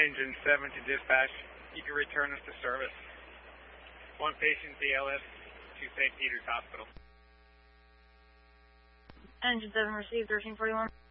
Engine 7 to dispatch. You can return us to service. One patient BLS to St. Peter's Hospital. Engine 7 received 1341.